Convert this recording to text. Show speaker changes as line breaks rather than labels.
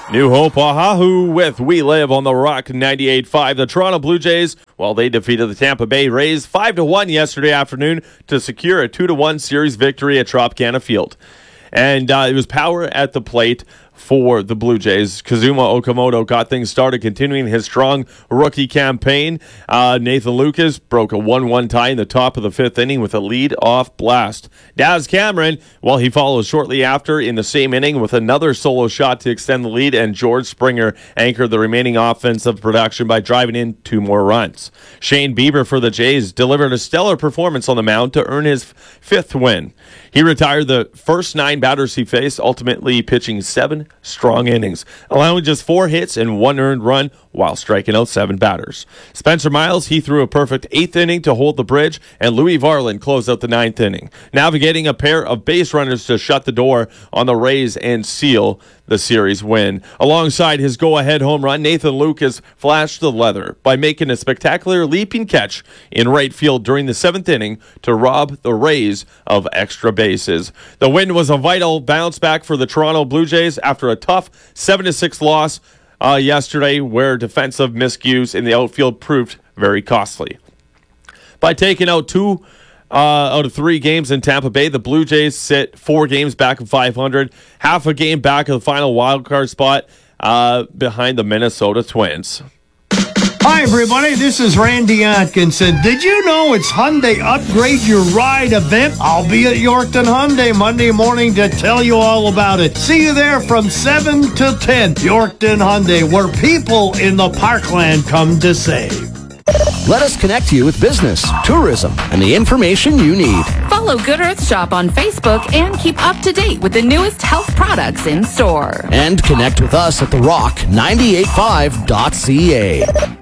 New Hope, Oahu with We Live on the Rock 98.5. The Toronto Blue Jays, well, they defeated the Tampa Bay Rays 5-1 yesterday afternoon to secure a 2-1 series victory at Tropicana Field. And it was power at the plate for the Blue Jays. Kazuma Okamoto got things started, continuing his strong rookie campaign. Nathan Lucas broke a 1-1 tie in the top of the fifth inning with a lead-off blast. Daz Cameron, well, he follows shortly after in the same inning with another solo shot to extend the lead, and George Springer anchored the remaining offensive production by driving in 2 more runs. Shane Bieber for the Jays delivered a stellar performance on the mound to earn his 5th win. He retired the first 9 batters he faced, ultimately pitching 7 strong innings, allowing just 4 hits and 1 earned run while striking out 7 batters. Spencer Miles, he threw a perfect 8th inning to hold the bridge, and Louis Varland closed out the 9th inning, navigating a pair of base runners to shut the door on the Rays and seal the series win. Alongside his go-ahead home run, Nathan Lucas flashed the leather by making a spectacular leaping catch in right field during the 7th inning to rob the Rays of extra bases. The win was a vital bounce back for the Toronto Blue Jays after a tough 7-6 loss yesterday, where defensive miscues in the outfield proved very costly. By taking out 2 out of 3 games in Tampa Bay, the Blue Jays sit 4 games back of 500, half a game back of the final wildcard spot behind the Minnesota Twins.
Hi, everybody. This is Randy Atkinson. Did you know it's Hyundai Upgrade Your Ride event? I'll be at Yorkton Hyundai Monday morning to tell you all about it. See you there from 7 to 10. Yorkton Hyundai, where people in the Parkland come to save.
Let us connect you with business, tourism, and the information you need.
Follow Good Earth Shop on Facebook and keep up to date with the newest health products in store.
And connect with us at therock985.ca.